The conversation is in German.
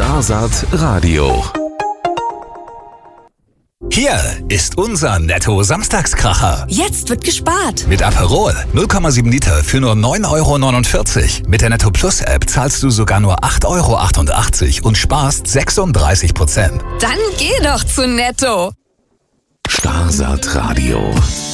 Starsat Radio. Hier ist unser Netto-Samstagskracher. Jetzt wird gespart. Mit Aperol 0,7 Liter für nur 9,49 €. Mit der Netto Plus App zahlst du sogar nur 8,88 € und sparst 36%. Dann geh doch zu Netto. Starsat Radio.